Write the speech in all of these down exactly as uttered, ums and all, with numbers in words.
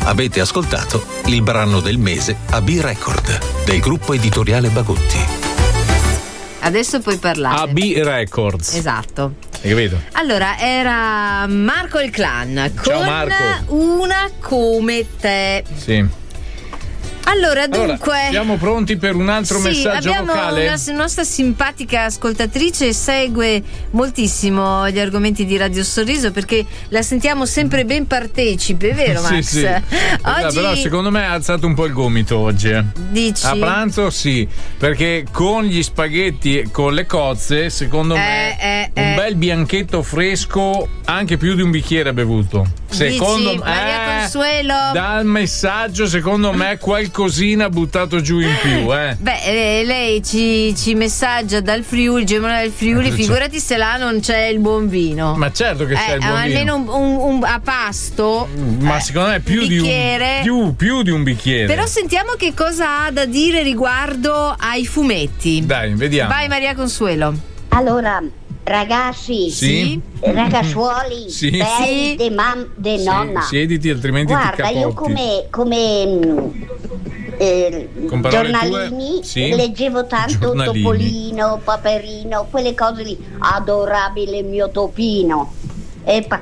Avete ascoltato il brano del mese A B Record del gruppo editoriale Bagotti. Adesso puoi parlare. A B Records. Esatto. Hai capito? Allora, era Marco il Clan con Ciao Marco. Una come te. Sì. Allora, dunque, allora, siamo pronti per un altro sì, messaggio abbiamo vocale? una nostra simpatica ascoltatrice, segue moltissimo gli argomenti di Radio Sorriso perché la sentiamo sempre ben partecipe, vero Max? Sì, sì. Oggi... Però secondo me ha alzato un po' il gomito oggi. Eh. Dici? A pranzo sì, perché con gli spaghetti e con le cozze, secondo eh, me eh, un eh. bel bianchetto fresco, anche più di un bicchiere bevuto. Secondo Dici, me, Maria eh, Consuelo? dal messaggio, secondo me qualcosina buttato giù in più, eh. Beh, eh, lei ci, ci messaggia dal Friuli, Gemona del Friuli, figurati se là non c'è il buon vino. Ma certo che c'è eh, il buon almeno vino. un, un, un, a pasto. Ma eh, secondo me più un di un bicchiere. più, più di un bicchiere. Però sentiamo che cosa ha da dire riguardo ai fumetti. Dai, vediamo. Vai Maria Consuelo. Allora, ragazzi, Sì. ragazzuoli, Sì. belli Sì. de mam de Sì, nonna. siediti, altrimenti ti Guarda, capotti. io come, come mh, eh, Con parole giornalini tue? Sì. leggevo tanto Giornalini. Topolino, Paperino, quelle cose lì. Adorabile il mio topino. E pa-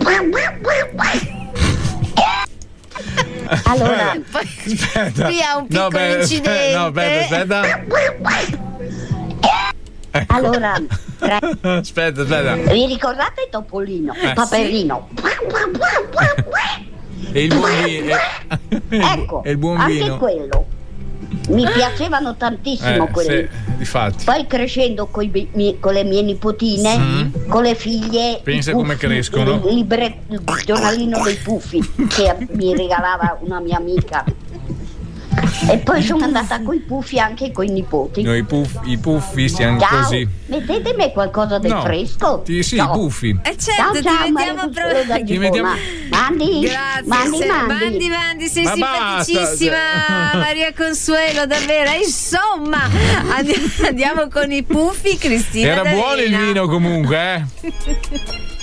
Allora, Aspetta. Qui ha un piccolo no, beh, incidente. No, aspetta, aspetta. allora, ra- Aspetta, aspetta. vi ricordate Topolino, Eh, Paperino? E il buon vino. Ecco, E il buon anche vino. quello. Mi piacevano tantissimo Eh, quelli. sì, difatti. Poi crescendo coi bi- mi- con le mie nipotine, Sì. con le figlie, Pensa i come puffi, crescono. Il, libre- il giornalino dei puffi che mi regalava una mia amica. E poi sono andata coi puffi anche coi nipoti. Noi puff, i puffi siamo Ciao, così. mettetemi qualcosa del No. fresco. Sì, sì, Ciao. i puffi. Eh certo, Ciao, ti ciao, mettiamo Maria pro- Consuelo da Ti Givona. mettiamo- Mandi, Grazie, mandi, se- mandi. mandi, mandi, sei Ma simpaticissima basta. Maria Consuelo, davvero. Insomma, andi- andiamo con i puffi, Cristina. Era buono il D'Avena. vino comunque, eh.